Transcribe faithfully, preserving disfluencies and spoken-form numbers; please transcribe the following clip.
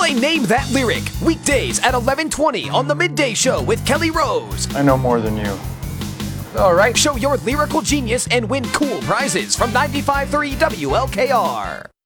Play Name That Lyric, weekdays at eleven twenty on The Midday Show with Kelly Rose. I know more than you. All right, show your lyrical genius and win cool prizes from ninety-five point three W L K R.